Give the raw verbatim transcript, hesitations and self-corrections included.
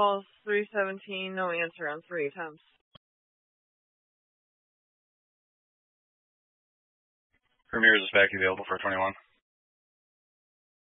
calls three seventeen, no answer on three attempts. Ramirez is back available for twenty-one.